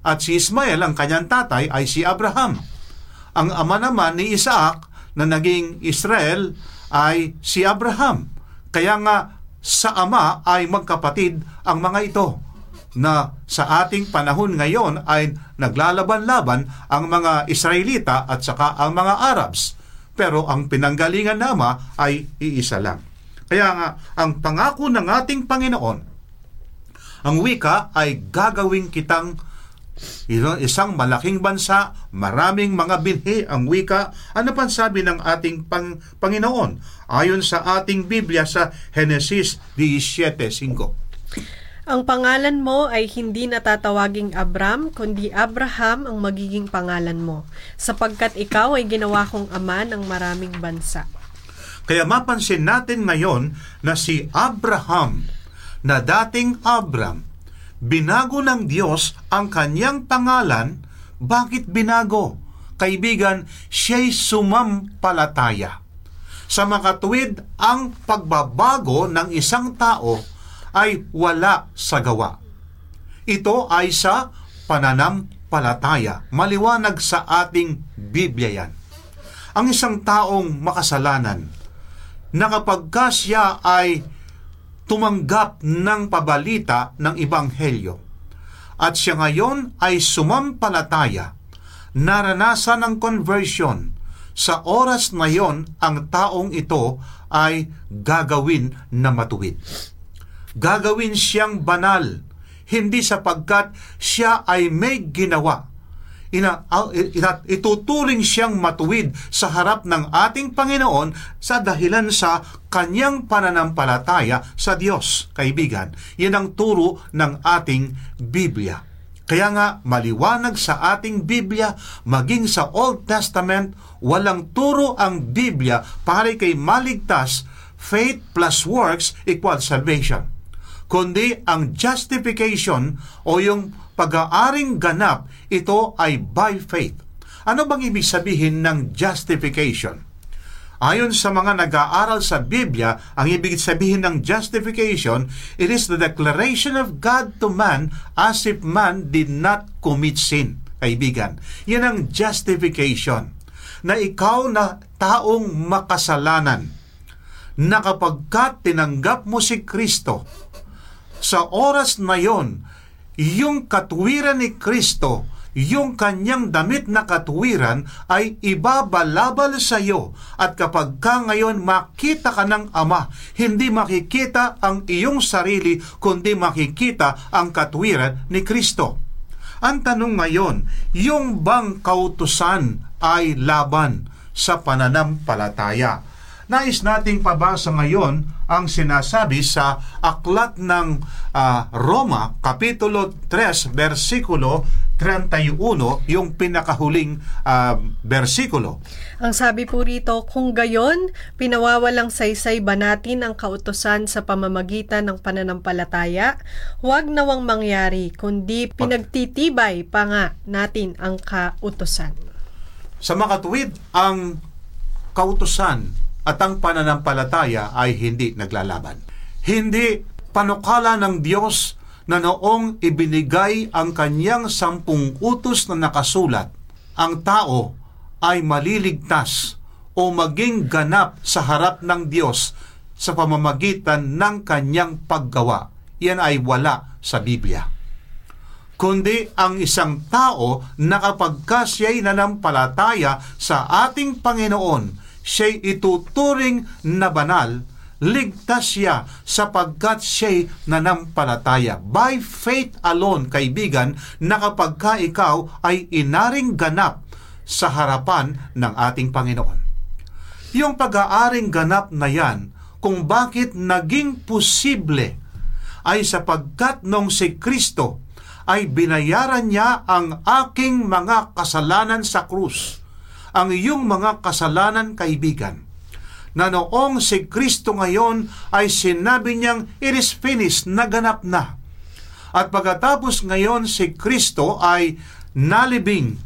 At si Ismael, ang kanyang tatay, ay si Abraham. Ang ama naman ni Isaac na naging Israel ay si Abraham. Kaya nga sa ama ay magkapatid ang mga ito, na sa ating panahon ngayon ay naglalaban-laban ang mga Israelita at saka ang mga Arabs. Pero ang pinanggalingan na ama ay iisa lang. Kaya nga, ang pangako ng ating Panginoon, ang wika ay gagawin kitang isang malaking bansa, maraming mga binhi ang wika. Ano pang sabi ng ating Panginoon? Ayon sa ating Biblia sa Genesis 17:5. Ang pangalan mo ay hindi natatawaging Abram, kundi Abraham ang magiging pangalan mo, sapagkat ikaw ay ginawa kong ama ng maraming bansa. Kaya mapansin natin ngayon na si Abraham, na dating Abram, binago ng Diyos ang kanyang pangalan. Bakit binago? Kaibigan, siya'y sumampalataya. Sa makatuwid, ang pagbabago ng isang tao ay wala sa gawa. Ito ay sa pananampalataya. Maliwanag sa ating Biblia yan. Ang isang taong makasalanan, na kapag siya ay tumanggap ng pabalita ng Ebanghelyo at siya ngayon ay sumampalataya, naranasan ang conversion, sa oras na yon ang taong ito ay gagawin na matuwid. Gagawin siyang banal, hindi sapagkat siya ay may ginawa. Ituturing siyang matuwid sa harap ng ating Panginoon sa dahilan sa kanyang pananampalataya sa Diyos. Kaibigan, yan ang turo ng ating Biblia. Kaya nga, maliwanag sa ating Biblia, maging sa Old Testament, walang turo ang Biblia para kay maligtas, faith plus works equals salvation. Kundi ang justification o yung pag-aaring ganap, ito ay by faith. Ano bang ibig sabihin ng justification? Ayon sa mga nag-aaral sa Biblia, ang ibig sabihin ng justification, it is the declaration of God to man as if man did not commit sin. Kaibigan, yan ang justification. Na ikaw na taong makasalanan, na kapagka tinanggap mo si Kristo, sa oras na yon, yung katuwiran ni Kristo, yung kanyang damit na katuwiran ay ibabalabal sa iyo. At kapag ka ngayon makita ka ng Ama, hindi makikita ang iyong sarili, kundi makikita ang katuwiran ni Kristo. Ang tanong ngayon, yung bang kautusan ay laban sa pananampalataya? Nais nating pabasa ngayon ang sinasabi sa aklat ng Roma, Kapitulo 3, versikulo 31, yung pinakahuling versikulo. Ang sabi po rito, kung gayon, pinawawalang saysay ba natin ang kautusan sa pamamagitan ng pananampalataya? Huwag nawang mangyari, kundi pinagtitibay pa nga natin ang kautusan. Sa makatuwid, ang kautusan at ang pananampalataya ay hindi naglalaban. Hindi panukala ng Diyos na noong ibinigay ang kanyang 10 utos na nakasulat, ang tao ay maliligtas o maging ganap sa harap ng Diyos sa pamamagitan ng kanyang paggawa. Yan ay wala sa Biblia. Kundi ang isang tao na kapagka siya'y nanampalataya sa ating Panginoon, siya'y ituturing na banal, ligtas siya sapagkat siya'y nanampalataya. By faith alone, kaibigan, na kapagka ikaw ay inaring ganap sa harapan ng ating Panginoon. Yung pag-aaring ganap na yan, kung bakit naging posible, ay sapagkat nung si Kristo ay binayaran niya ang aking mga kasalanan sa krus. Ang iyong mga kasalanan, kaibigan, na noong si Kristo ngayon ay sinabi niyang it is finished, naganap na. At pagkatapos ngayon si Kristo ay nalibing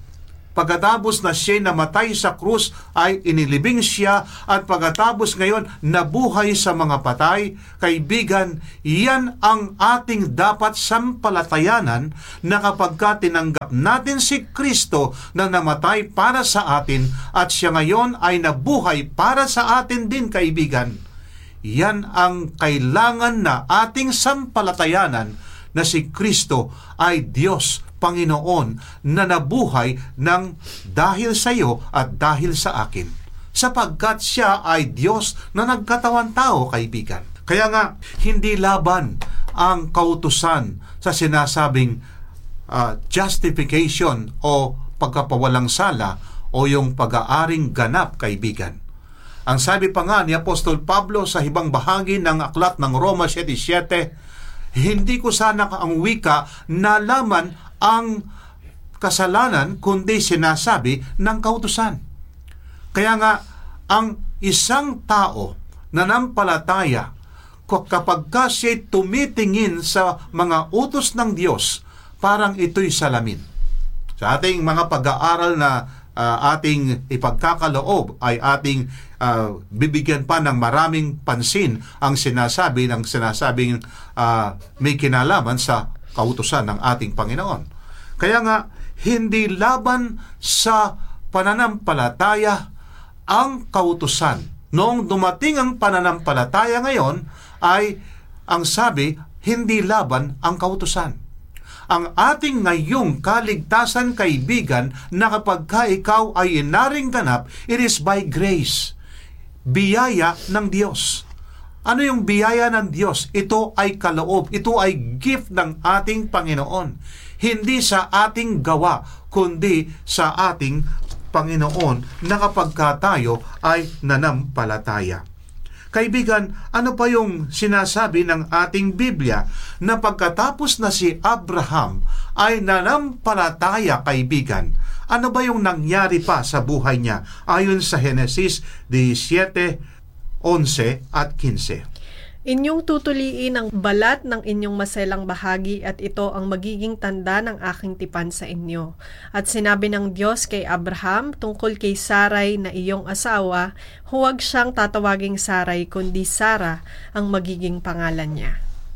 pagkatapos na siya namatay sa krus ay inilibing siya, at pagkatapos ngayon nabuhay sa mga patay. Kaibigan, yan ang ating dapat sampalatayanan, na kapag tinanggap natin si Kristo na namatay para sa atin at siya ngayon ay nabuhay para sa atin din, kaibigan, yan ang kailangan na ating sampalatayanan, na si Kristo ay Diyos Panginoon na nabuhay ng dahil sa iyo at dahil sa akin, sapagkat siya ay Diyos na nagkatawan tao, kaibigan. Kaya nga, hindi laban ang kautusan sa sinasabing justification o pagkapawalang sala o yung pag-aaring ganap, kaibigan. Ang sabi pa nga ni Apostol Pablo sa ibang bahagi ng aklat ng Roma 7:7, hindi ko sana ang wika nalaman ang kasalanan, kundi sinasabi ng kautusan. Kaya nga, ang isang tao na nampalataya, kapag siya'y tumitingin sa mga utos ng Diyos, parang ito'y salamin. Sa ating mga pag-aaral na ating ipagkakaloob ay ating bibigyan pa ng maraming pansin ang sinasabing may kinalaman sa kautusan ng ating Panginoon. Kaya nga, hindi laban sa pananampalataya ang kautusan. Noong dumating ang pananampalataya ngayon, ay ang sabi, hindi laban ang kautusan. Ang ating ngayong kaligtasan, kaibigan, na kapag ikaw ay inaring ganap, it is by grace. Biyaya ng Diyos. Ano yung biyaya ng Diyos? Ito ay kaloob. Ito ay gift ng ating Panginoon. Hindi sa ating gawa, kundi sa ating Panginoon na kapag tayo ay nanampalataya. Kaibigan, ano pa yung sinasabi ng ating Biblia na pagkatapos na si Abraham ay nanampalataya, kaibigan, ano ba yung nangyari pa sa buhay niya? Ayon sa Genesis 17:11 at 15. Inyong tutuliin ang balat ng inyong maselang bahagi, at ito ang magiging tanda ng aking tipan sa inyo. At sinabi ng Diyos kay Abraham tungkol kay Sarai na iyong asawa, huwag siyang tatawaging Sarai, kundi Sara ang magiging pangalan niya.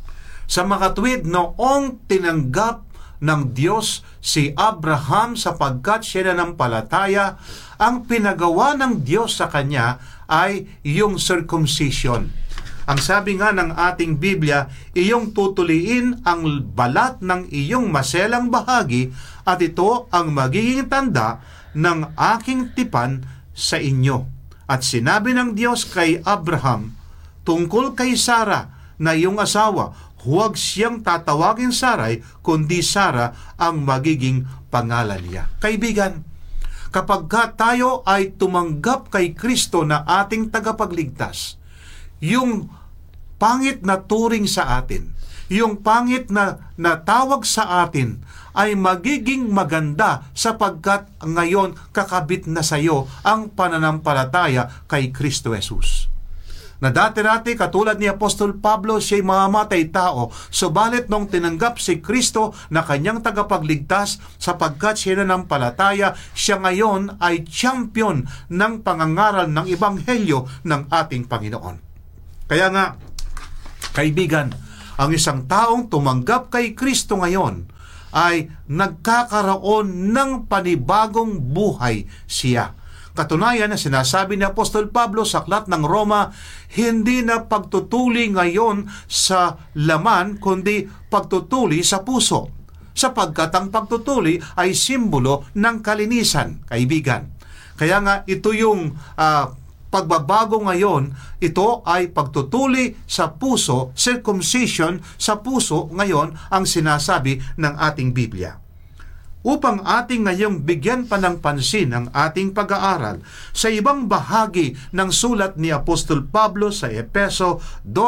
Sa makatuwid, noong tinanggap ng Diyos si Abraham sapagkat siya nanampalataya, ang pinagawa ng Diyos sa kanya ay yung circumcision. Ang sabi nga ng ating Biblia, iyong tutuliin ang balat ng iyong maselang bahagi, at ito ang magiging tanda ng aking tipan sa inyo. At sinabi ng Diyos kay Abraham, tungkol kay Sara na iyong asawa, huwag siyang tatawagin Sarai, kundi Sara ang magiging pangalan niya. Kaibigan, kapag tayo ay tumanggap kay Kristo na ating tagapagligtas, yung pangit na turing sa atin, yung pangit na tawag sa atin ay magiging maganda, sapagkat ngayon kakabit na sa iyo ang pananampalataya kay Kristo Jesus. Na dati-dati, katulad ni Apostol Pablo, siya'y mamamatay tao, subalit nung tinanggap si Kristo na kanyang tagapagligtas, sapagkat siya nanampalataya, siya ngayon ay champion ng pangangaral ng Ebanghelyo ng ating Panginoon. Kaya nga, kaibigan, ang isang taong tumanggap kay Kristo ngayon ay nagkakaroon ng panibagong buhay siya. Katunayan na sinasabi ni Apostol Pablo sa aklat ng Roma, hindi na pagtutuli ngayon sa laman, kundi pagtutuli sa puso. Sapagkat ang pagtutuli ay simbolo ng kalinisan, kaibigan. Kaya nga ito yung pagbabago ngayon, ito ay pagtutuli sa puso, circumcision sa puso ngayon ang sinasabi ng ating Biblia. Upang ating ngayong bigyan pa ng pansin ang ating pag-aaral sa ibang bahagi ng sulat ni Apostol Pablo sa Efeso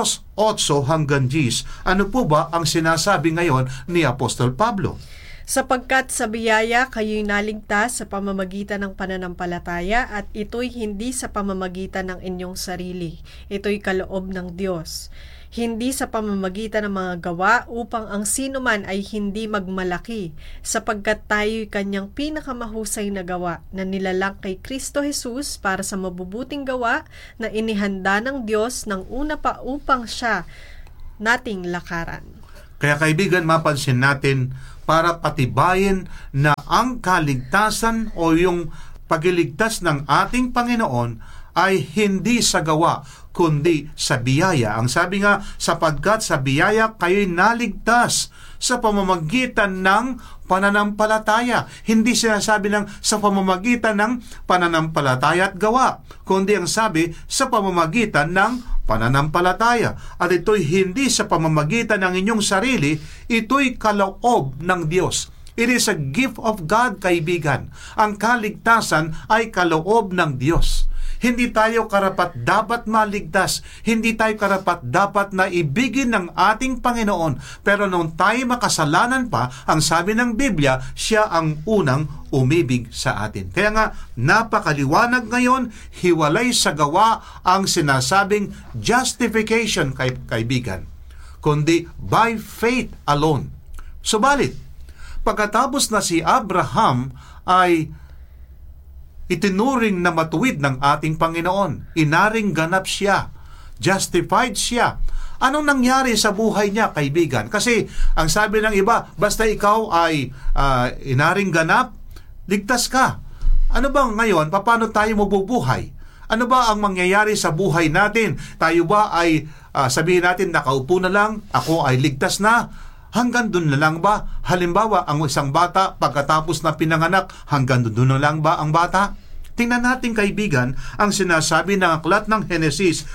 2:8 hanggang 10, ano po ba ang sinasabi ngayon ni Apostol Pablo? Sapagkat sa biyaya kayo'y naligtas sa pamamagitan ng pananampalataya, at ito'y hindi sa pamamagitan ng inyong sarili. Ito'y kaloob ng Diyos. hindi sa pamamagitan ng mga gawa upang ang sinuman ay hindi magmalaki, sapagkat tayo'y kanyang pinakamahusay na gawa na nilalang kay Kristo Jesus para sa mabubuting gawa na inihanda ng Diyos ng una pa upang siya nating lakaran. Kaya kaibigan, mapansin natin para patibayin na ang kaligtasan o yung pagliligtas ng ating Panginoon ay hindi sa gawa, kundi sa biyaya. Ang sabi nga, sapagkat sa biyaya kayo'y naligtas sa pamamagitan ng pananampalataya. Hindi sinasabi ng sa pamamagitan ng pananampalataya at gawa, kundi ang sabi sa pamamagitan ng pananampalataya. At ito'y hindi sa pamamagitan ng inyong sarili, ito'y kaloob ng Diyos. It is a gift of God, kaibigan. Ang kaligtasan ay kaloob ng Diyos. Hindi tayo karapat-dapat maligtas. Hindi tayo karapat-dapat na ibigin ng ating Panginoon. Pero nung tayo makasalanan pa, ang sabi ng Biblia, siya ang unang umibig sa atin. Kaya nga, napakaliwanag ngayon, hiwalay sa gawa ang sinasabing justification, kaibigan, kundi by faith alone. Subalit, pagkatapos na si Abraham ay itinuring na matuwid ng ating Panginoon, inaring ganap siya, justified siya. Anong nangyari sa buhay niya, kaibigan? Kasi ang sabi ng iba, basta ikaw ay inaring ganap, ligtas ka. Ano ba ngayon? Paano tayo mabubuhay? Ano ba ang mangyayari sa buhay natin? Tayo ba ay sabihin natin, nakaupo na lang, ako ay ligtas na? Hanggang doon na lang ba? Halimbawa, ang isang bata, pagkatapos na pinanganak, hanggang doon na lang ba ang bata? Tingnan natin, kaibigan, ang sinasabi ng aklat ng Henesis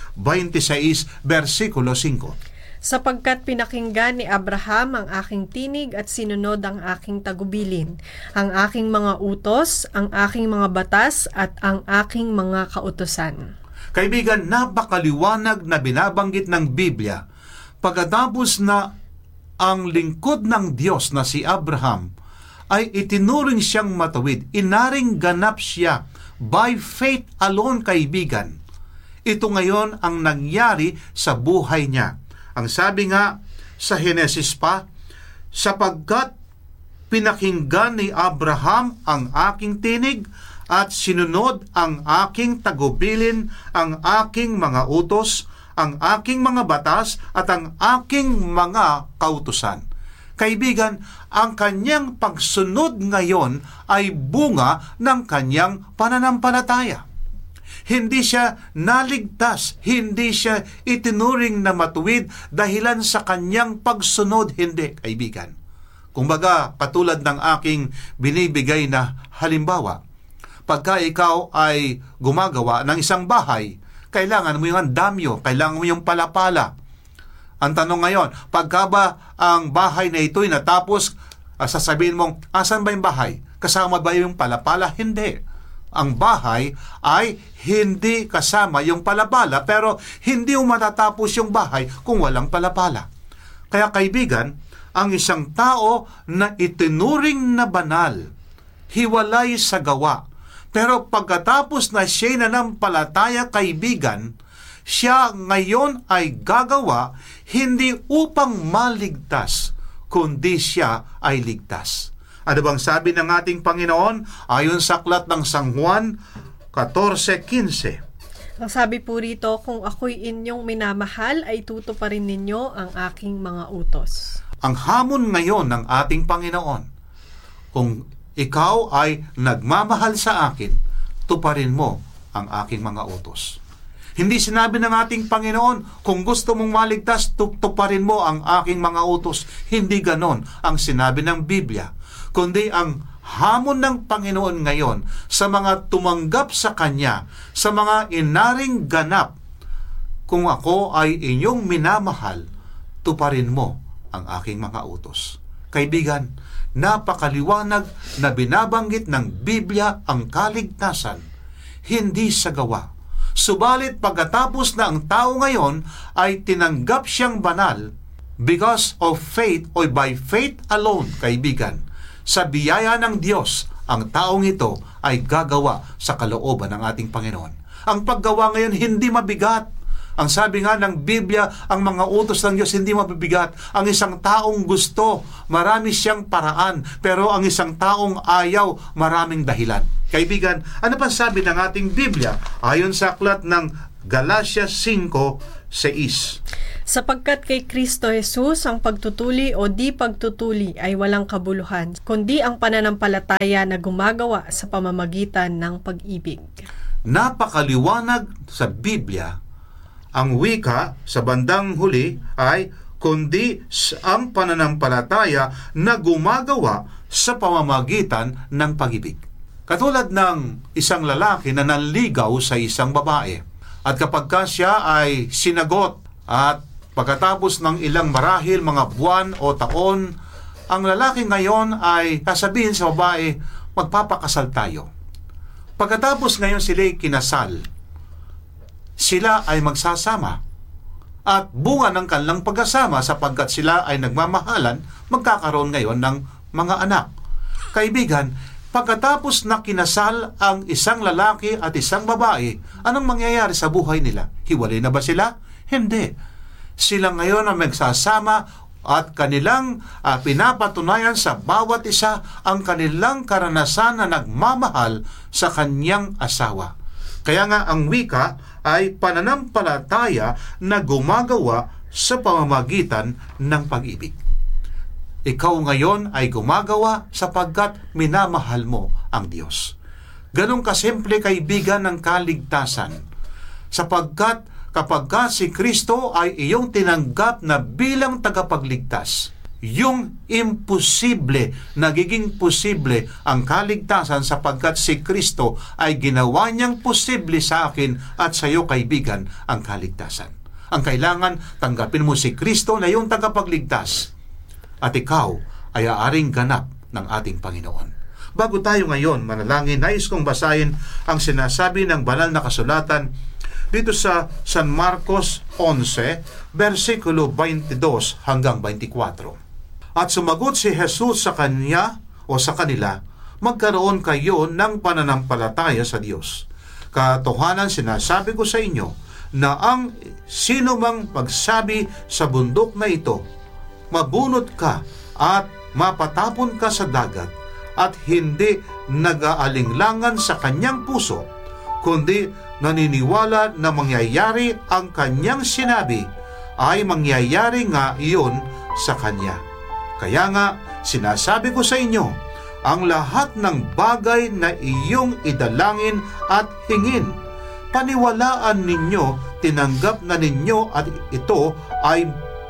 26, versikulo 5. Sapagkat pinakinggan ni Abraham ang aking tinig at sinunod ang aking tagubilin, ang aking mga utos, ang aking mga batas, at ang aking mga kautusan. Kaibigan, napakaliwanag na binabanggit ng Biblia. Pagkatapos na ang lingkod ng Diyos na si Abraham ay itinuring siyang matuwid, inaring ganap siya by faith alone, kaibigan. Ito ngayon ang nangyari sa buhay niya. Ang sabi nga sa Henesis pa, sapagkat pinakinggan ni Abraham ang aking tinig at sinunod ang aking tagubilin, ang aking mga utos, ang aking mga batas at ang aking mga kautusan. Kaibigan, ang kanyang pagsunod ngayon ay bunga ng kanyang pananampalataya. Hindi siya naligtas, hindi siya itinuring na matuwid dahilan sa kanyang pagsunod, hindi, kaibigan. Kumbaga, katulad ng aking binibigay na halimbawa, pagka ikaw ay gumagawa ng isang bahay, kailangan mo yung andamyo, kailangan mo yung palapala. Ang tanong ngayon, pagka ba ang bahay na ito'y natapos, sasabihin mong, asan ba yung bahay? Kasama ba yung palapala? Hindi. Ang bahay ay hindi kasama yung palapala, pero hindi mo matatapos yung bahay kung walang palapala. Kaya kaibigan, ang isang tao na itinuring na banal, hiwalay sa gawa, pero pagkatapos na siya nanampalataya, kaibigan, siya ngayon ay gagawa hindi upang maligtas, kundi siya ay ligtas. Ano bang sabi ng ating Panginoon ayon sa aklat ng San Juan 14:15? Ang sabi po rito, kung ako'y inyong minamahal, ay tutuparin ninyo ang aking mga utos. Ang hamon ngayon ng ating Panginoon, kung ikaw ay nagmamahal sa akin, tuparin mo ang aking mga utos. Hindi sinabi ng ating Panginoon, kung gusto mong maligtas, tuparin mo ang aking mga utos. Hindi ganon ang sinabi ng Biblia. Kundi ang hamon ng Panginoon ngayon sa mga tumanggap sa Kanya, sa mga inaring ganap, kung ako ay inyong minamahal, tuparin mo ang aking mga utos. Kaibigan, napakaliwanag na binabanggit ng Biblia ang kaligtasan, hindi sa gawa. Subalit pagkatapos na ang tao ngayon ay tinanggap siyang banal because of faith or by faith alone, kaibigan, sa biyaya ng Diyos, ang taong ito ay gagawa sa kalooban ng ating Panginoon. Ang paggawa ngayon hindi mabigat. Ang sabi nga ng Biblia, ang mga utos ng Diyos hindi mabibigat. Ang isang taong gusto, marami siyang paraan. Pero ang isang taong ayaw, maraming dahilan. Kaibigan, ano pa sabi ng ating Biblia? Ayon sa aklat ng Galatia 5:6. Sapagkat kay Kristo Jesus ang pagtutuli o di pagtutuli ay walang kabuluhan, kundi ang pananampalataya na gumagawa sa pamamagitan ng pag-ibig. Napakaliwanag sa Biblia. Ang wika sa bandang huli ay kundi ang pananampalataya na gumagawa sa pamamagitan ng pag-ibig. Katulad ng isang lalaki na nanligaw sa isang babae. At kapag siya ay sinagot at pagkatapos ng ilang marahil, mga buwan o taon, ang lalaki ngayon ay sasabihin sa babae, magpapakasal tayo. Pagkatapos ngayon sila'y kinasal, sila ay magsasama. At bunga ng kanilang pagkasama sapagkat sila ay nagmamahalan, magkakaroon ngayon ng mga anak. Kaibigan, pagkatapos na kinasal ang isang lalaki at isang babae, anong mangyayari sa buhay nila? Hiwalay na ba sila? Hindi. Sila ngayon ang magsasama at kanilang pinapatunayan sa bawat isa ang kanilang karanasan na nagmamahal sa kanyang asawa. Kaya nga ang wika ay pananampalataya na gumagawa sa pamamagitan ng pag-ibig. Ikaw ngayon ay gumagawa sapagkat minamahal mo ang Diyos. Ganun kasimple, kaibigan, ng kaligtasan. Sapagkat kapag si Kristo ay iyong tinanggap na bilang tagapagligtas, yung imposible, nagiging posible ang kaligtasan sapagkat si Kristo ay ginawa niyang posible sa akin at sa iyo, kaibigan, ang kaligtasan. Ang kailangan, tanggapin mo si Kristo na iyong tagapagligtas at ikaw ay aaring ganap ng ating Panginoon. Bago tayo ngayon manalangin, nais kong basahin ang sinasabi ng banal na kasulatan dito sa San Marcos 11, versikulo 22 hanggang 24. At sumagot si Jesus sa kanya o sa kanila, magkaroon kayo ng pananampalataya sa Diyos. Katotohanan sinasabi ko sa inyo na ang sino mang magsabi sa bundok na ito, mabunot ka at mapatapon ka sa dagat, at hindi nag-aalinglangan sa kanyang puso, kundi naniniwala na mangyayari ang kanyang sinabi, ay mangyayari nga iyon sa kanya. Kaya nga, sinasabi ko sa inyo, ang lahat ng bagay na iyong idalangin at hingin, paniwalaan ninyo, tinanggap na ninyo at ito ay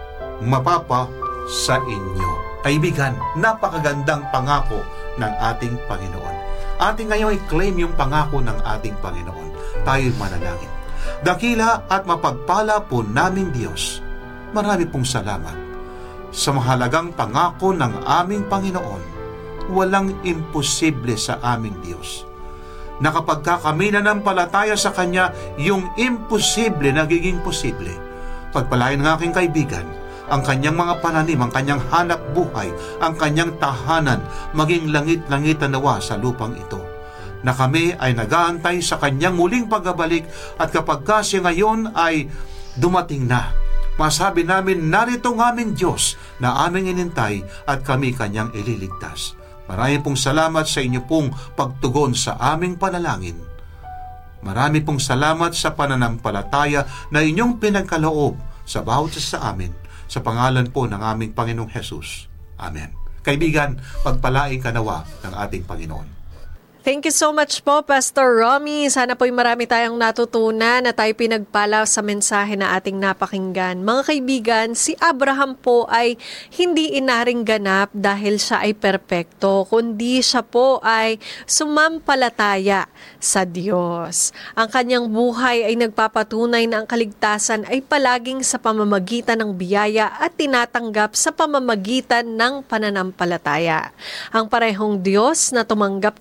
mapapa sa inyo. Kaibigan, napakagandang pangako ng ating Panginoon. Ating ngayon i-claim yung pangako ng ating Panginoon. Tayo'y manalangin. Dakila at mapagpala po naming Diyos, marami pong salamat sa mahalagang pangako ng aming Panginoon. Walang imposible sa aming Diyos. Na kapag kami nananampalataya sa Kanya, yung imposible nagiging posible. Pagpalain ng aking kaibigan, ang kanyang mga pananim, ang kanyang hanap buhay, ang kanyang tahanan, maging langit-langitan nawa sa lupang ito. Na kami ay nag-aantay sa kanyang muling pagbabalik at kapag siya ngayon ay dumating na, masabi namin, narito ng aming Diyos na aming inintay at kami kanyang ililigtas. Marami pong salamat sa inyo pong pagtugon sa aming panalangin. Marami pong salamat sa pananampalataya na inyong pinagkaloob sa bawat isa sa amin. Sa pangalan po ng aming Panginoong Jesus. Amen. Kaibigan, pagpalain ka nawa ng ating Panginoon. Thank you so much po, Pastor Romy. Sana po'y marami tayong natutunan na tayo pinagpala sa mensahe na ating napakinggan. Mga kaibigan, si Abraham po ay hindi inaring ganap dahil siya ay perpekto, kundi siya po ay sumampalataya sa Diyos. Ang kanyang buhay ay nagpapatunay na ang kaligtasan ay palaging sa pamamagitan ng biyaya at tinatanggap sa pamamagitan ng pananampalataya. Ang parehong Diyos na tumanggap kay Abraham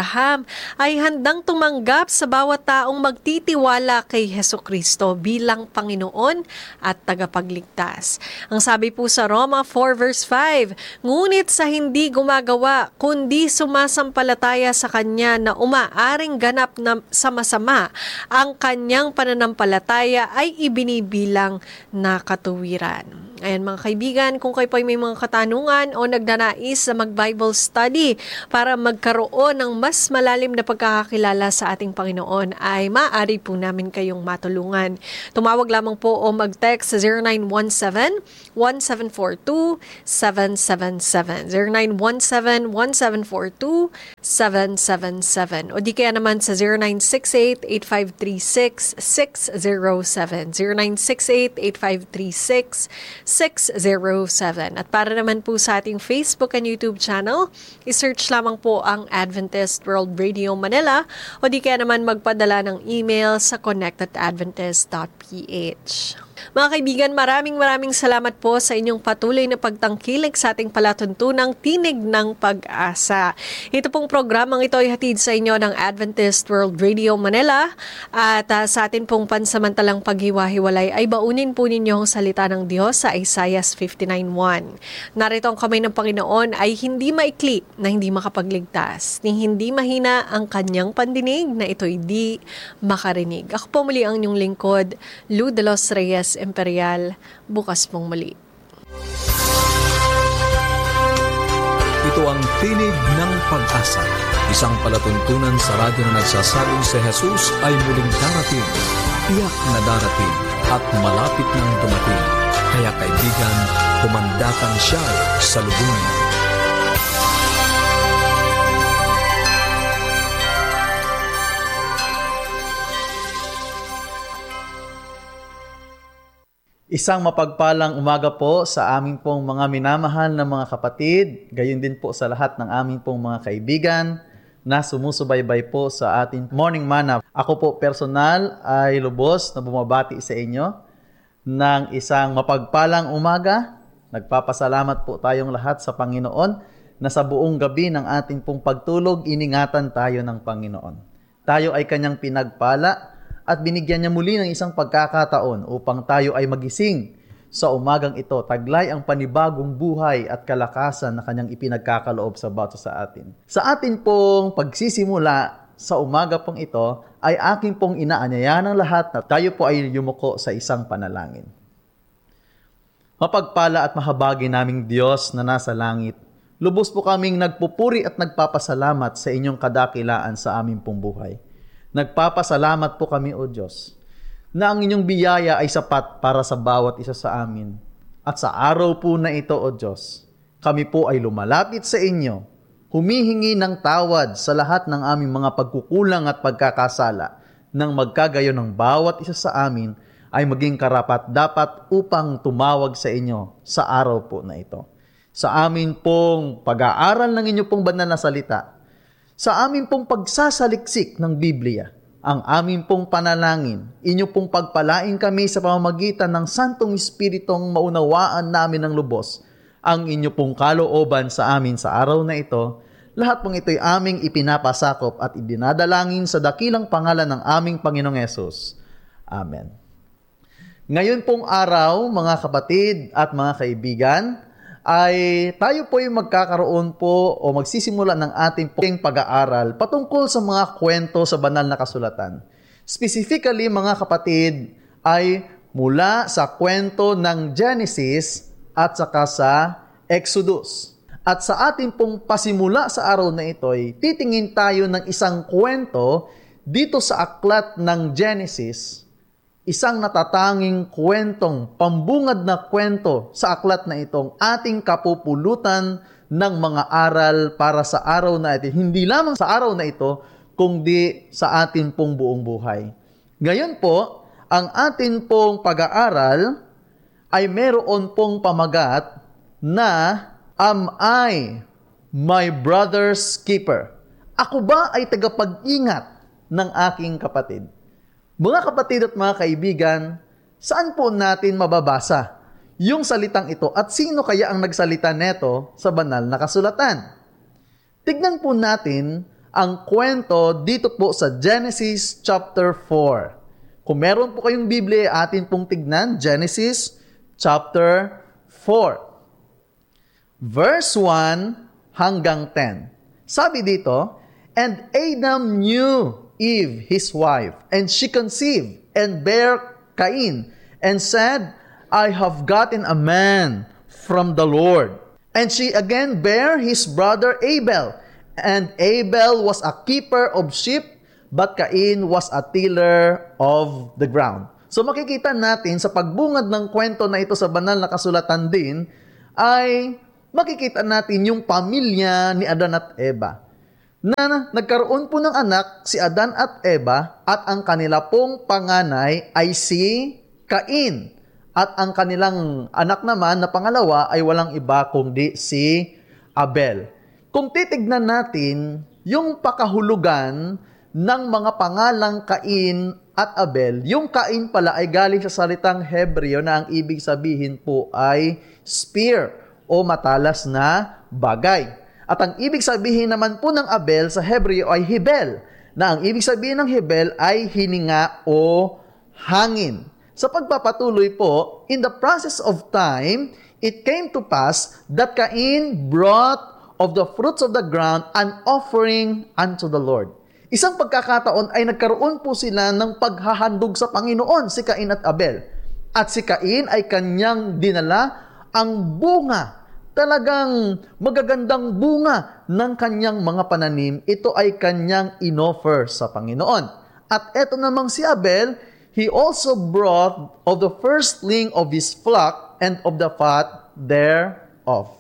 Abraham ay handang tumanggap sa bawat taong magtitiwala kay Hesukristo bilang Panginoon at tagapagligtas. Ang sabi po sa Roma 4 verse 5, ngunit sa hindi gumagawa, kundi sumasampalataya sa Kanya na umaaring ganap na sa masama, ang kanyang pananampalataya ay ibinibilang na katuwiran. Ayan mga kaibigan, kung kayo po ay may mga katanungan o nagdanais sa mag-Bible study para magkaroon ng mas malalim na pagkakakilala sa ating Panginoon, ay maaari po namin kayong matulungan. Tumawag lamang po o mag-text sa 0917-1742-777. 0917-1742-777. O di kaya naman sa 0968-8536-607. 0968-8536-607. At para naman po sa ating Facebook and YouTube channel, isearch lamang po ang Adventist World Radio Manila o di kaya naman magpadala ng email sa connect@adventist.ph. Mga kaibigan, maraming salamat po sa inyong patuloy na pagtangkilik sa ating palatuntunang Tinig ng Pag-asa. Ito pong programang ito ay hatid sa inyo ng Adventist World Radio Manila at sa atin pong pansamantalang paghiwa-hiwalay ay baunin po ninyo ang salita ng Diyos sa Isaiah 59:1. Narito ang kamay ng Panginoon ay hindi maikli na hindi makapagligtas, ni hindi mahina ang kanyang pandinig na ito'y di makarinig. Ako po muli ang inyong lingkod, Lou de los Reyes Imperial, bukas pong muli. Ito ang Tinig ng Pag-asa, isang palatuntunan sa radyo na nagsasabing si Jesus ay muling darating, tiyak na darating at malapit nang dumating. Kaya kaibigan, kumandatan siya sa lubungin. Isang mapagpalang umaga po sa aming pong mga minamahal na mga kapatid, gayon din po sa lahat ng aming pong mga kaibigan na sumusubaybay po sa ating Morning Manna. Ako po personal ay lubos na bumabati sa inyo ng isang mapagpalang umaga. Nagpapasalamat po tayong lahat sa Panginoon na sa buong gabi ng ating pong pagtulog, iningatan tayo ng Panginoon. Tayo ay Kanyang pinagpala at binigyan niya muli ng isang pagkakataon upang tayo ay magising sa umagang ito. Taglay ang panibagong buhay at kalakasan na Kanyang ipinagkakaloob sa bawat sa atin. Sa atin pong pagsisimula sa umaga pong ito, ay aking pong inaanyayahan ng lahat na tayo po ay yumuko sa isang panalangin. Mapagpala at mahabagi naming Diyos na nasa langit, lubos po kaming nagpupuri at nagpapasalamat sa inyong kadakilaan sa aming pong buhay. Nagpapasalamat po kami, O Diyos, na ang inyong biyaya ay sapat para sa bawat isa sa amin. At sa araw po na ito, O Diyos, kami po ay lumalapit sa inyo, humihingi ng tawad sa lahat ng aming mga pagkukulang at pagkakasala, nang magkagayon ng bawat isa sa amin ay maging karapat-dapat upang tumawag sa inyo sa araw po na ito. Sa amin pong pag-aaral ng inyo pong banal na salita, sa amin pong pagsasaliksik ng Biblia, ang amin pong panalangin, inyo pong pagpalain kami sa pamamagitan ng Santong Espiritong maunawaan namin ng lubos, ang inyo pong kalooban sa amin sa araw na ito. Lahat pong ito'y aming ipinapasakop at idinadalangin sa dakilang pangalan ng aming Panginoong Hesus. Amen. Ngayon pong araw, mga kapatid at mga kaibigan, ay tayo po yung magkakaroon po o magsisimula ng ating pag-aaral patungkol sa mga kwento sa banal na kasulatan. Specifically, mga kapatid, ay mula sa kwento ng Genesis at saka sa Exodus. At sa ating pong pasimula sa araw na ito, ay titingin tayo ng isang kwento dito sa aklat ng Genesis, isang natatanging kwentong, pambungad na kwento sa aklat na itong ating kapupulutan ng mga aral para sa araw na ito. Hindi lamang sa araw na ito, kundi sa atin pong buong buhay. Ngayon po, ang atin pong pag-aaral ay meron pong pamagat na, Am I my brother's keeper? Ako ba ay tagapag-ingat ng aking kapatid? Mga kapatid at mga kaibigan, saan po natin mababasa yung salitang ito at sino kaya ang nagsalita neto sa banal na kasulatan? Tignan po natin ang kwento dito po sa Genesis chapter 4. Kung meron po kayong Biblia, atin pong tignan, Genesis chapter 4. Verse 1 hanggang 10. Sabi dito, "And Adam knew Eve, his wife, and she conceived and bare Cain, and said, I have gotten a man from the Lord. And she again bare his brother Abel. And Abel was a keeper of sheep, but Cain was a tiller of the ground." So makikita natin sa pagbungad ng kwento na ito sa banal na kasulatan din, ay makikita natin yung pamilya ni Adan at Eva. Na nagkaroon po ng anak si Adan at Eva, at ang kanila pong panganay ay si Cain. At ang kanilang anak naman na pangalawa ay walang iba kundi si Abel. Kung titignan natin yung pakahulugan ng mga pangalang Cain at Abel, yung Cain pala ay galing sa salitang Hebreo na ang ibig sabihin po ay spear o matalas na bagay. At ang ibig sabihin naman po ng Abel sa Hebreo ay hibel, na ang ibig sabihin ng hibel ay hininga o hangin. Sa pagpapatuloy po, in the process of time, it came to pass that Cain brought of the fruits of the ground an offering unto the Lord. Isang pagkakataon ay nagkaroon po sila ng paghahandog sa Panginoon, si Cain at Abel. At si Cain ay kanyang dinala ang bunga, talagang magagandang bunga ng kanyang mga pananim. Ito ay kanyang inoffer sa Panginoon. At eto namang si Abel, he also brought of the firstling of his flock and of the fat thereof.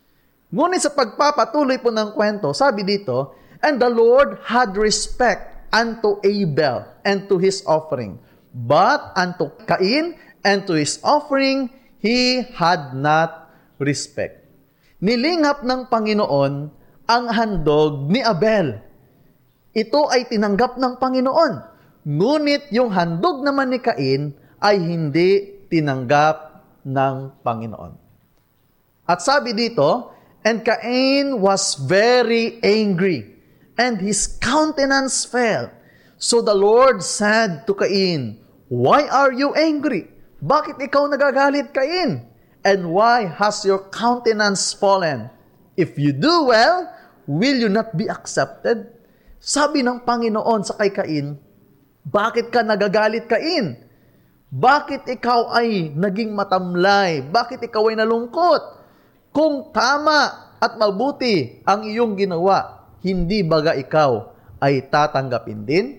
Ngunit sa pagpapatuloy po ng kwento, sabi dito, "And the Lord had respect unto Abel and to his offering, but unto Cain and to his offering he had not respect." Nilingap ng Panginoon ang handog ni Abel. Ito ay tinanggap ng Panginoon. Ngunit yung handog naman ni Cain ay hindi tinanggap ng Panginoon. At sabi dito, "And Cain was very angry, and his countenance fell. So the Lord said to Cain, Why are you angry? Bakit ikaw nagagalit, Cain? And why has your countenance fallen? If you do well, will you not be accepted?" Sabi ng Panginoon sa kay Cain, "Bakit ka nagagalit, Cain? Bakit ikaw ay naging matamlay? Bakit ikaw ay nalungkot? Kung tama at mabuti ang iyong ginawa, hindi baga ikaw ay tatanggapin din?"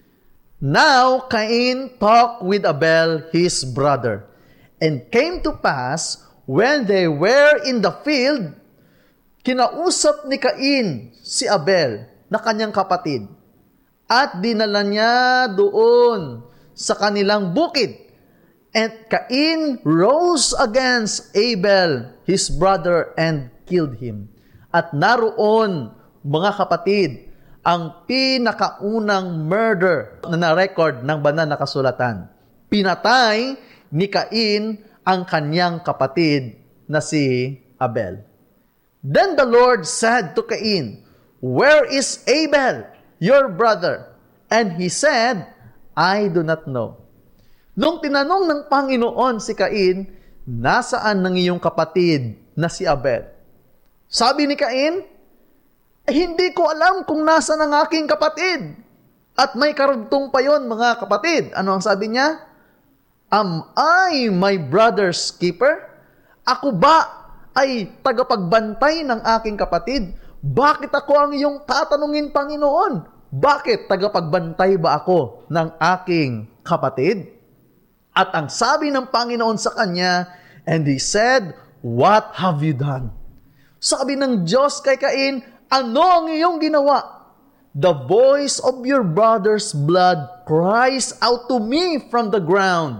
Now Cain talked with Abel his brother. And came to pass, when they were in the field, kinausap ni Cain si Abel na kanyang kapatid, at dinala niya doon sa kanilang bukid. And Cain rose against Abel, his brother, and killed him. At naroon, mga kapatid, ang pinakaunang murder na na-record ng banal na kasulatan. Pinatay ni Cain ang kanyang kapatid na si Abel. Then the Lord said to Cain, "Where is Abel, your brother?" And he said, "I do not know." Nung tinanong ng Panginoon si Cain, "Nasaan ng iyong kapatid na si Abel?" Sabi ni Cain, "Hindi ko alam kung nasaan ang aking kapatid." At may karugtong pa yon, mga kapatid. Ano ang sabi niya? "Am I my brother's keeper? Ako ba ay tagapagbantay ng aking kapatid? Bakit ako ang iyong tatanungin, Panginoon? Bakit tagapagbantay ba ako ng aking kapatid?" At ang sabi ng Panginoon sa kanya, and he said, "What have you done?" Sabi ng Diyos kay Cain, "Ano ang iyong ginawa? The voice of your brother's blood cries out to me from the ground."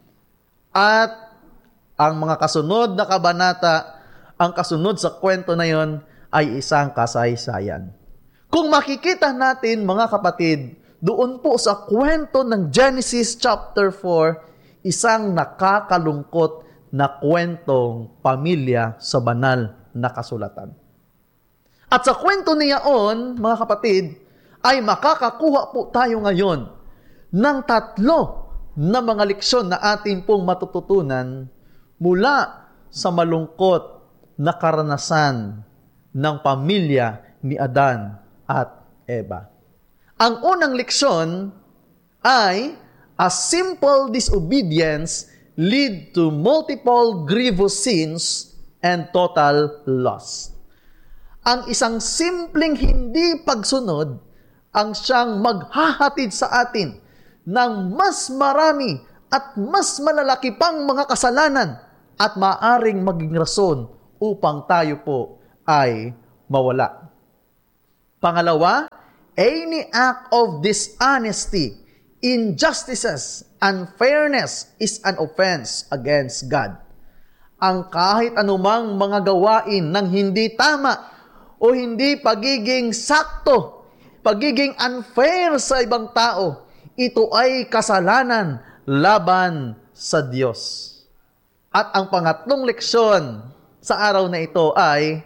At ang mga kasunod na kabanata, ang kasunod sa kwento na yon ay isang kasaysayan. Kung makikita natin, mga kapatid, doon po sa kwento ng Genesis chapter 4, isang nakakalungkot na kwentong pamilya sa banal na kasulatan. At sa kwento niyaon, mga kapatid, ay makakakuha po tayo ngayon ng 3 na mga leksyon na ating pong matututunan mula sa malungkot na karanasan ng pamilya ni Adan at Eva. Ang unang leksyon ay a simple disobedience lead to multiple grievous sins and total loss. Ang isang simpleng hindi pagsunod ang siyang maghahatid sa atin ng mas marami at mas malalaki pang mga kasalanan at maaring maging rason upang tayo po ay mawala. Pangalawa, any act of dishonesty, injustices, unfairness is an offense against God. Ang kahit anumang mga gawain ng hindi tama o hindi pagiging sakto, pagiging unfair sa ibang tao, ito ay kasalanan laban sa Diyos. At ang pangatlong leksyon sa araw na ito ay,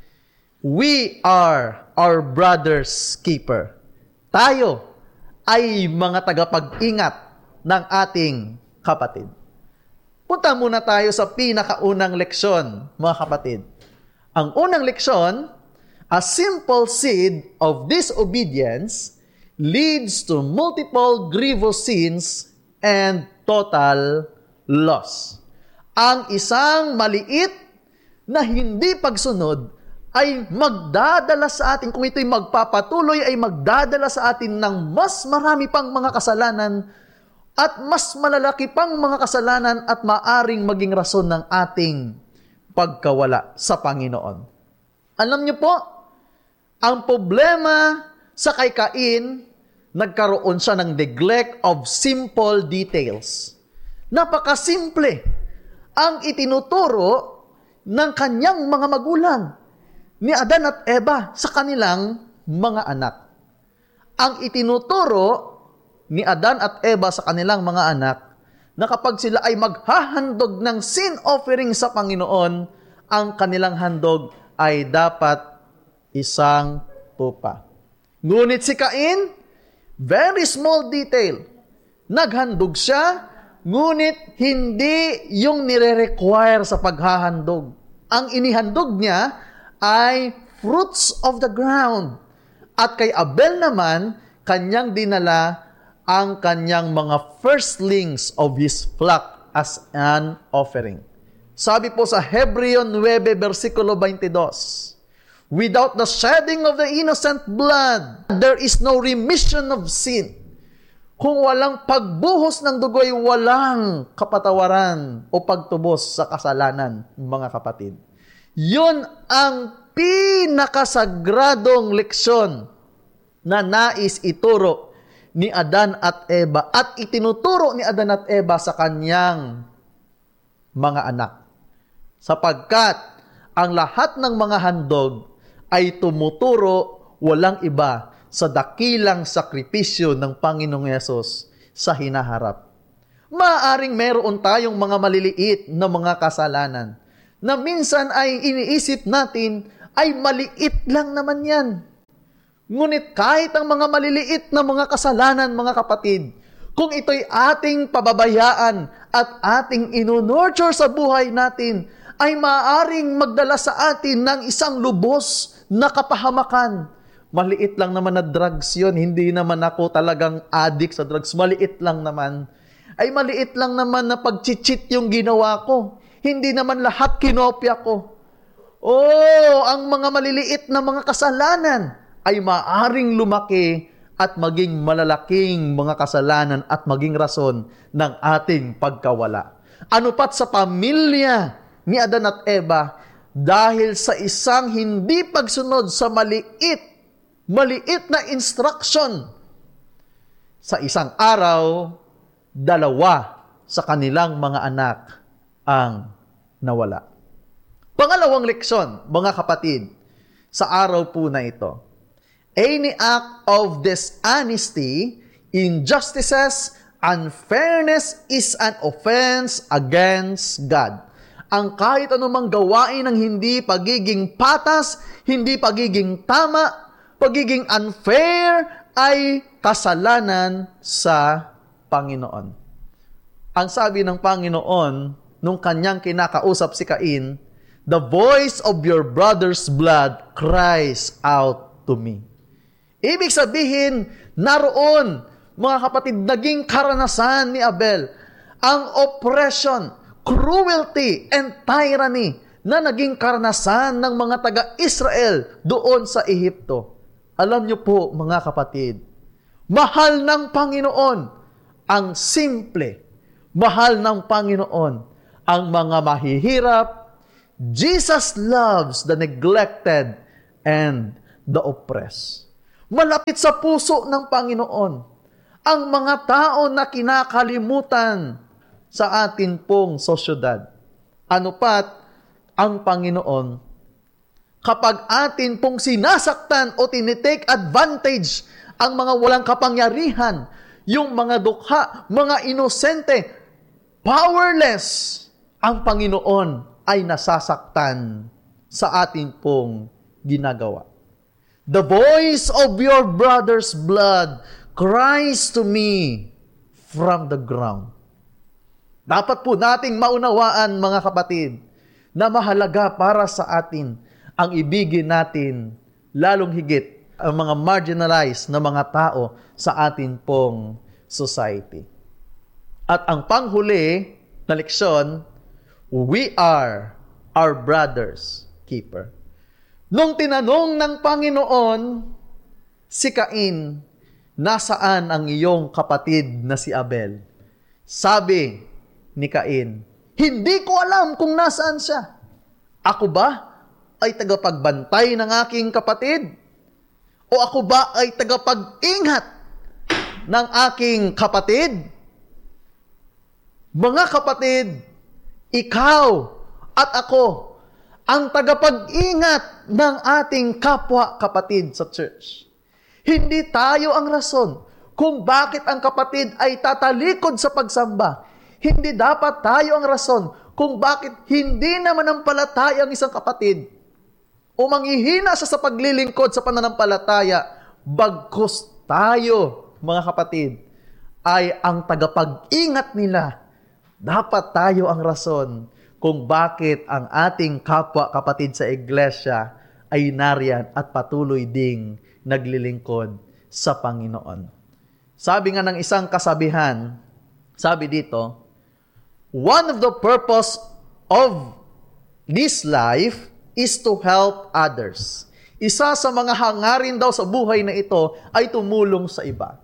we are our brother's keeper. Tayo ay mga tagapag-ingat ng ating kapatid. Punta muna tayo sa pinakaunang leksyon, mga kapatid. Ang unang leksyon, a simple seed of disobedience leads to multiple grievous sins and total loss. Ang isang maliit na hindi pagsunod ay magdadala sa atin, kung ito'y magpapatuloy, ay magdadala sa atin ng mas marami pang mga kasalanan at mas malalaki pang mga kasalanan at maaring maging rason ng ating pagkawala sa Panginoon. Alam niyo po, ang problema sa kay Cain, nagkaroon siya ng neglect of simple details. Napakasimple ang itinuturo ng kanyang mga magulang ni Adan at Eva sa kanilang mga anak. Ang itinuturo ni Adan at Eva sa kanilang mga anak na kapag sila ay maghahandog ng sin offering sa Panginoon, ang kanilang handog ay dapat isang tupa. Ngunit si Cain, very small detail. Naghandog siya, ngunit hindi yung nire-require sa paghahandog. Ang inihandog niya ay fruits of the ground. At kay Abel naman, kanyang dinala ang kanyang mga firstlings of his flock as an offering. Sabi po sa Hebreo 9, versikulo 22, without the shedding of the innocent blood, there is no remission of sin. Kung walang pagbuhos ng dugo ay walang kapatawaran o pagtubos sa kasalanan, mga kapatid. Yun ang pinakasagradong leksyon na nais ituro ni Adan at Eva at itinuturo ni Adan at Eva sa kanyang mga anak. Sapagkat ang lahat ng mga handog ay tumuturo walang iba sa dakilang sakripisyo ng Panginoong Yesus sa hinaharap. Maaring meron tayong mga maliliit na mga kasalanan na minsan ay iniisip natin ay maliit lang naman yan. Ngunit kahit ang mga maliliit na mga kasalanan, mga kapatid, kung ito'y ating pababayaan at ating inunurture sa buhay natin, ay maaaring magdala sa atin ng isang lubos na kapahamakan. Maliit lang naman na drugs yun. Hindi naman ako talagang addict sa drugs. Maliit lang naman. Ay maliit lang naman na pag-cheat yung ginawa ko. Hindi naman lahat kinopya ko. Ang mga maliliit na mga kasalanan ay maaring lumaki at maging malalaking mga kasalanan at maging rason ng ating pagkawala. Ano pat sa pamilya ni Adan at Eva, dahil sa isang hindi pagsunod sa maliit na instruction, sa isang araw, 2 sa kanilang mga anak ang nawala. Pangalawang leksyon, mga kapatid, sa araw po na ito, any act of dishonesty, injustices, unfairness is an offense against God. ang kahit anumang gawain ng hindi pagiging patas, hindi pagiging tama, pagiging unfair, ay kasalanan sa Panginoon. Ang sabi ng Panginoon, nung kanyang kinakausap si Cain, "The voice of your brother's blood cries out to me." Ibig sabihin, naroon, mga kapatid, naging karanasan ni Abel, ang oppression, cruelty, and tyranny na naging karanasan ng mga taga-Israel doon sa Ehipto. Alam niyo po, mga kapatid, mahal ng Panginoon ang simple, mahal ng Panginoon ang mga mahihirap. Jesus loves the neglected and the oppressed. Malapit sa puso ng Panginoon ang mga tao na kinakalimutan sa atin pong sosyedad. Ano pat ang Panginoon, kapag atin pong sinasaktan o tinitake advantage ang mga walang kapangyarihan, yung mga dukha, mga inosente, powerless, ang Panginoon ay nasasaktan sa atin pong ginagawa. "The voice of your brother's blood cries to me from the ground." Dapat po nating maunawaan, mga kapatid, na mahalaga para sa atin ang ibigin natin, lalong higit, ang mga marginalized na mga tao sa atin pong society. At ang panghuli na leksyon, we are our brother's keeper. Nung tinanong ng Panginoon si Cain, "Nasaan ang iyong kapatid na si Abel?" Sabi ni Cain, "Hindi ko alam kung nasaan siya. Ako ba ay tagapagbantay ng aking kapatid? O ako ba ay tagapag-ingat ng aking kapatid?" Mga kapatid, ikaw at ako ang tagapag-ingat ng ating kapwa-kapatid sa church. Hindi tayo ang rason kung bakit ang kapatid ay tatalikod sa pagsamba. Hindi dapat tayo ang rason kung bakit hindi naman mananampalataya ang isang kapatid o manghihina sa paglilingkod sa pananampalataya, bagkus tayo, mga kapatid, ay ang tagapag-ingat nila. Dapat tayo ang rason kung bakit ang ating kapwa-kapatid sa iglesia ay nariyan at patuloy ding naglilingkod sa Panginoon. Sabi nga ng isang kasabihan, sabi dito, "One of the purpose of this life is to help others." Isa sa mga hangarin daw sa buhay na ito ay tumulong sa iba.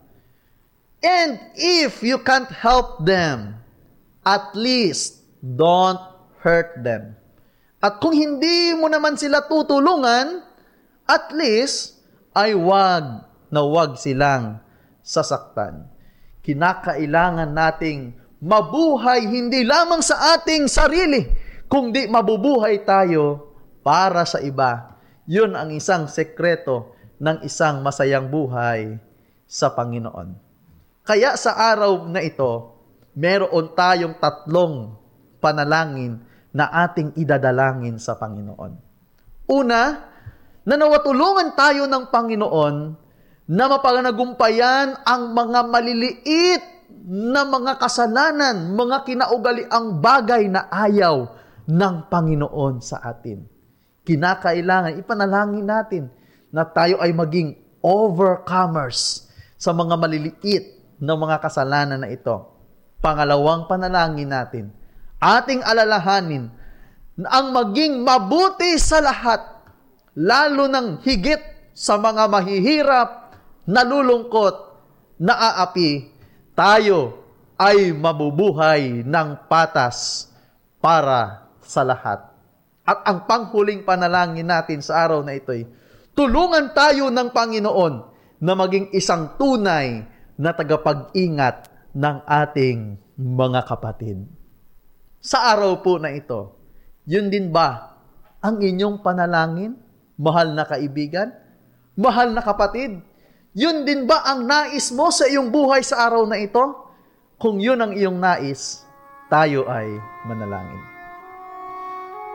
And if you can't help them, at least don't hurt them. At kung hindi mo naman sila tutulungan, at least ay wag silang sasaktan. Kinakailangan nating mabuhay hindi lamang sa ating sarili, kundi mabubuhay tayo para sa iba. Yun ang isang sekreto ng isang masayang buhay sa Panginoon. Kaya sa araw na ito, meron tayong 3 panalangin na ating idadalangin sa Panginoon. Una, nanawatulungan tayo ng Panginoon na mapanagumpayan ang mga maliliit na mga kasalanan, mga kinaugaliang bagay na ayaw ng Panginoon sa atin. Kinakailangan, ipanalangin natin na tayo ay maging overcomers sa mga maliliit na mga kasalanan na ito. Pangalawang panalangin natin, ating alalahanin na ang maging mabuti sa lahat, lalo ng higit sa mga mahihirap, nalulungkot, naaapi, tayo ay mabubuhay ng patas para sa lahat. At ang panghuling panalangin natin sa araw na ito ay, tulungan tayo ng Panginoon na maging isang tunay na tagapag-ingat ng ating mga kapatid. Sa araw po na ito, yun din ba ang inyong panalangin, mahal na kaibigan, mahal na kapatid? Yun din ba ang nais mo sa iyong buhay sa araw na ito? Kung yun ang iyong nais, tayo ay manalangin.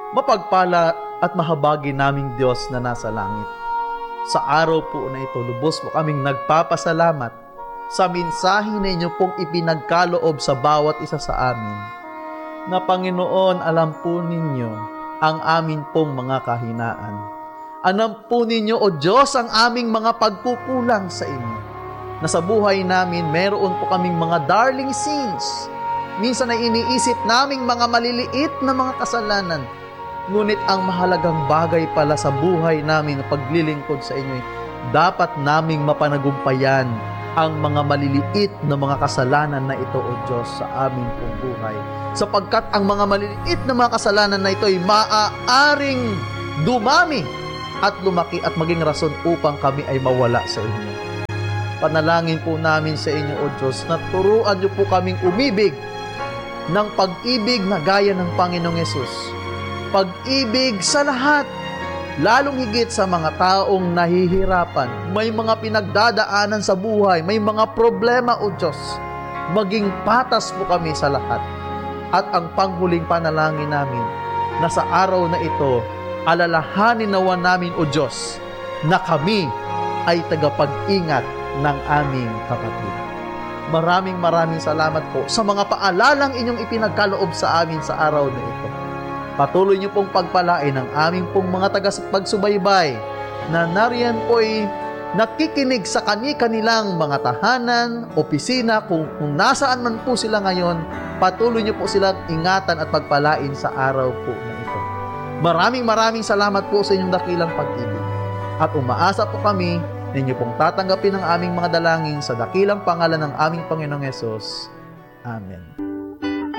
Mapagpala at mahabagi naming Diyos na nasa langit. Sa araw po na ito, lubos po kaming nagpapasalamat sa mensahe na inyo pong ipinagkaloob sa bawat isa sa amin. Na Panginoon, alam po ninyo ang amin pong mga kahinaan. Alam po ninyo, O Diyos, ang aming mga pagkukulang sa inyo. Na sa buhay namin, meron po kaming mga darling sins. Minsan ay iniisip naming mga maliliit na mga kasalanan. Ngunit ang mahalagang bagay pala sa buhay namin na paglilingkod sa inyo, dapat naming mapanagumpayan ang mga maliliit na mga kasalanan na ito, O Diyos, sa aming pong buhay. Sapagkat ang mga maliliit na mga kasalanan na ito ay maaaring dumami at lumaki at maging rason upang kami ay mawala sa inyo. Panalangin po namin sa inyo, O Diyos, na turuan niyo po kaming umibig ng pag-ibig na gaya ng Panginoong Yesus. Pag-ibig sa lahat, lalong higit sa mga taong nahihirapan, may mga pinagdadaanan sa buhay, may mga problema, O Diyos. Maging patas po kami sa lahat. At ang panghuling panalangin namin, na sa araw na ito, alalahanin nawa namin, O Diyos, na kami ay tagapag-ingat ng aming kapatid. Maraming salamat po sa mga paalalang inyong ipinagkaloob sa amin sa araw na ito. Patuloy niyo pong pagpalain ang aming pong mga taga-pagsubaybay na nariyan po'y nakikinig sa kanilang mga tahanan, opisina, kung nasaan man po sila ngayon, patuloy niyo po silang ingatan at pagpalain sa araw po na ito. Maraming salamat po sa inyong dakilang pag-ibig. At umaasa po kami na inyo pong tatanggapin ang aming mga dalangin sa dakilang pangalan ng aming Panginoong Yesus. Amen.